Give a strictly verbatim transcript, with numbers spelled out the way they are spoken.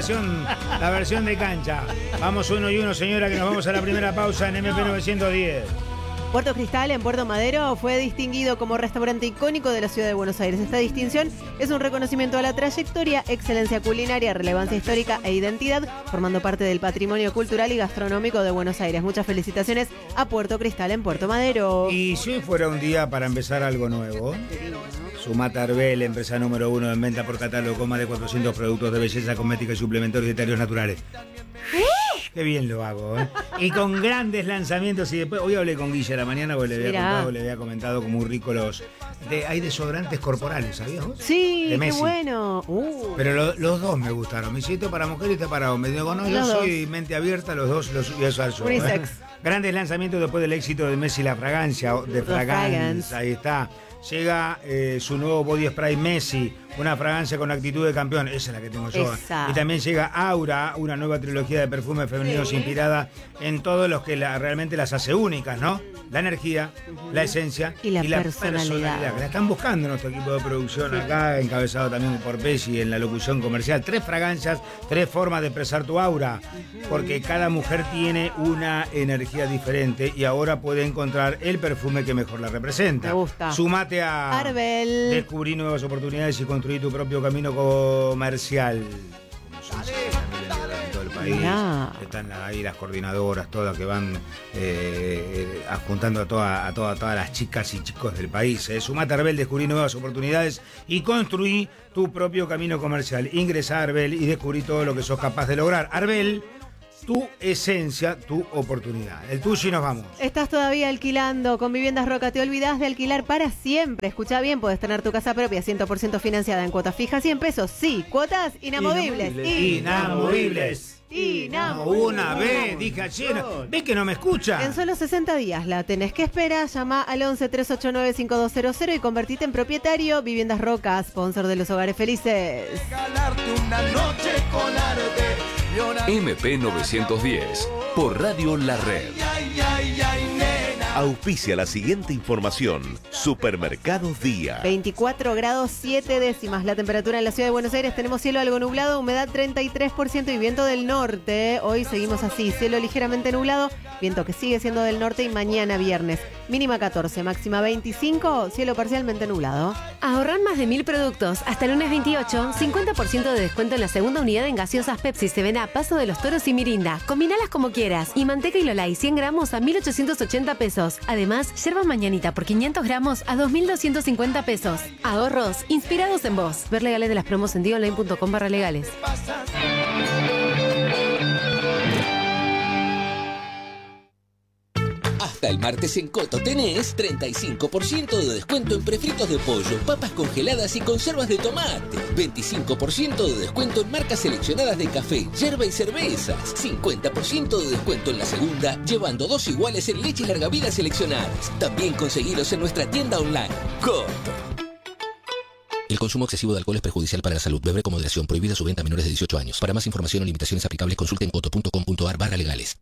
versión, la versión de cancha. Vamos uno y uno, señora, que nos vamos a la primera pausa en M P novecientos diez. Puerto Cristal, en Puerto Madero, fue distinguido como restaurante icónico de la ciudad de Buenos Aires. Esta distinción es un reconocimiento a la trayectoria, excelencia culinaria, relevancia histórica e identidad, formando parte del patrimonio cultural y gastronómico de Buenos Aires. Muchas felicitaciones a Puerto Cristal en Puerto Madero. Y si hoy fuera un día para empezar algo nuevo, Sumate Arbel, empresa número uno en venta por catálogo con más de cuatrocientos productos de belleza, cosmética y suplementarios dietarios naturales. Qué bien lo hago, ¿eh? Y con grandes lanzamientos. Y después, hoy hablé con Guilla a la mañana porque le había contado, le había comentado como muy rico los. De, hay desodorantes corporales, ¿sabías vos? Sí, qué bueno. Uh. Pero lo, los dos me gustaron. Me hice esto para mujer y este para hombre. Digo, no, yo los soy dos. Mente abierta, los dos los voy a usar yo. ¿Eh? Grandes lanzamientos después del éxito de Messi, la fragancia, de Fragrance. Ahí está. Llega eh, su nuevo body spray Messi, una fragancia con actitud de campeón, esa es la que tengo yo. Esa. Y también llega Aura, una nueva trilogía de perfumes femeninos sí. inspirada en todos los que la, realmente las hace únicas, ¿no? La energía, uh-huh. la esencia y la, y la personalidad. personalidad. Que la están buscando nuestro equipo de producción acá, encabezado también por Pesci en la locución comercial. Tres fragancias, tres formas de expresar tu aura, uh-huh. porque cada mujer tiene una energía diferente y ahora puede encontrar el perfume que mejor la representa. Me gusta. Sumate a Arbel. Descubrí nuevas oportunidades y construir tu propio camino comercial. Como se dice en todo el país. Mirá. Están ahí las coordinadoras, todas que van eh, adjuntando a, toda, a, toda, a todas las chicas y chicos del país. Eh. Sumate a Arbel, descubrí nuevas oportunidades y construí tu propio camino comercial. Ingresa a Arbel y descubrí todo lo que sos capaz de lograr. Arbel, tu esencia, tu oportunidad. El tuyo y nos vamos. ¿Estás todavía alquilando con Viviendas Roca? ¿Te olvidás de alquilar para siempre? Escucha bien, puedes tener tu casa propia cien por ciento financiada en cuotas fijas, cien pesos. Sí, cuotas inamovibles. Inamovibles. Inamovibles. Inamovibles. No, una vez, dije ayer. ¿Ves que no me escucha? En solo sesenta días la tenés que esperar. Llama al once, tres ocho nueve, cinco dos cero cero y convertite en propietario. Viviendas Roca, sponsor de los hogares felices. Regalarte una noche con arte. M P novecientos diez por Radio La Red. Auspicia la siguiente información. Supermercados Día. veinticuatro grados siete décimas la temperatura en la ciudad de Buenos Aires. Tenemos cielo algo nublado, humedad treinta y tres por ciento y viento del norte. Hoy seguimos así, cielo ligeramente nublado, viento que sigue siendo del norte y mañana viernes. Mínima catorce, máxima veinticinco, cielo parcialmente nublado. Ahorran más de mil productos. Hasta el lunes veintiocho, cincuenta por ciento de descuento en la segunda unidad en gaseosas Pepsi, Sevena, Paso de los Toros y Mirinda. Combinalas como quieras. Y manteca y Lolay cien gramos a mil ochocientos ochenta pesos. Además, yerba mañanita por quinientos gramos a dos mil doscientos cincuenta pesos. Ahorros inspirados en vos. Ver legales de las promos en dionline punto com barra legales. Hasta el martes en Coto tenés treinta y cinco por ciento de descuento en prefritos de pollo, papas congeladas y conservas de tomate. veinticinco por ciento de descuento en marcas seleccionadas de café, yerba y cervezas. cincuenta por ciento de descuento en la segunda, llevando dos iguales en leche y larga vida seleccionadas. También conseguilos en nuestra tienda online. Coto. El consumo excesivo de alcohol es perjudicial para la salud. Beber con moderación. Prohibida su venta a menores de dieciocho años. Para más información o limitaciones aplicables, consulte en coto punto com punto ar barra legales.